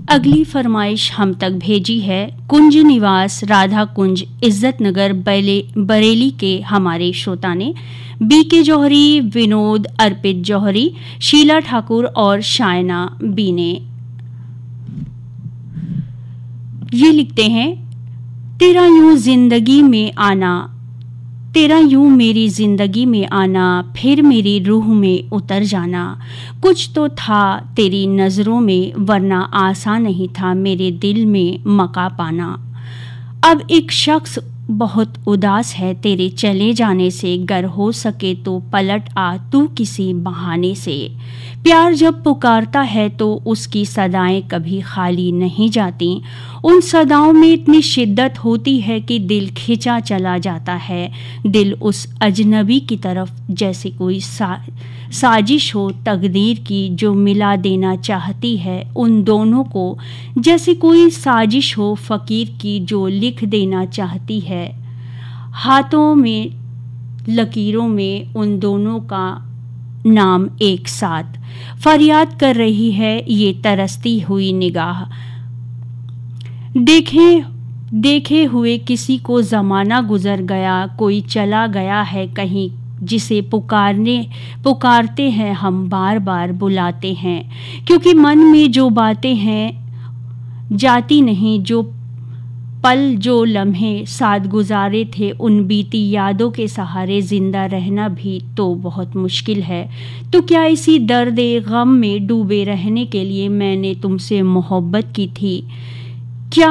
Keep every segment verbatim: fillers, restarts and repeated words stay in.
अगली फरमाइश हम तक भेजी है कुंज निवास राधा कुंज इज्जत नगर बरेली के हमारे श्रोता ने। बी के जौहरी, विनोद, अर्पित जौहरी, शीला ठाकुर और शायना बी ने। ये लिखते हैं, तेरा यूं जिंदगी में आना, तेरा यूं मेरी जिंदगी में आना, फिर मेरी रूह में उतर जाना। कुछ तो था तेरी नजरों में, वरना आसान नहीं था मेरे दिल में मका पाना। अब एक शख्स बहुत उदास है तेरे चले जाने से, गर हो सके तो पलट आ तू किसी बहाने से। प्यार जब पुकारता है तो उसकी सदाएं कभी खाली नहीं जाती। उन सदाओं में इतनी शिद्दत होती है कि दिल खिंचा चला जाता है। दिल उस अजनबी की तरफ जैसे कोई सा, साजिश हो तकदीर की, जो मिला देना चाहती है उन दोनों को। जैसे कोई साजिश हो फकीर की, जो लिख देना चाहती है हाथों में लकीरों में उन दोनों का नाम एक साथ। फरियाद कर रही है ये तरसती हुई निगाह। देखे देखे हुए किसी को ज़माना गुजर गया, कोई चला गया है कहीं, जिसे पुकारने पुकारते हैं हम बार बार बुलाते हैं। क्योंकि मन में जो बातें हैं जाती नहीं, जो पल जो लम्हे साथ गुजारे थे, उन बीती यादों के सहारे जिंदा रहना भी तो बहुत मुश्किल है। तो क्या इसी दर्द गम में डूबे रहने के लिए मैंने तुमसे मोहब्बत की थी? क्या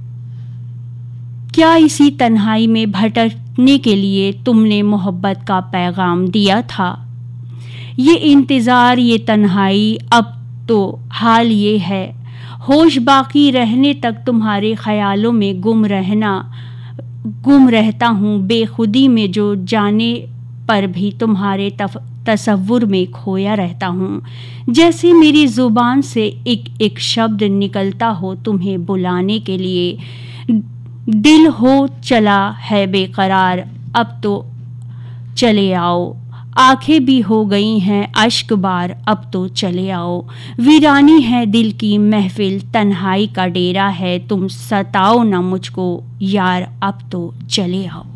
क्या इसी तन्हाई में भटकने के लिए तुमने मोहब्बत का पैगाम दिया था? ये इंतज़ार, ये तन्हाई, अब तो हाल ये है, होश बाकी रहने तक तुम्हारे ख्यालों में गुम रहना गुम रहता हूँ। बेखुदी में जो जाने पर भी तुम्हारे तफ, तसव्वुर में खोया रहता हूँ। जैसे मेरी ज़ुबान से एक एक शब्द निकलता हो तुम्हें बुलाने के लिए। दिल हो चला है बेकरार, अब तो चले आओ। आंखें भी हो गई हैं अश्क बार, अब तो चले आओ। वीरानी है दिल की महफिल, तन्हाई का डेरा है, तुम सताओ ना मुझको यार, अब तो चले आओ।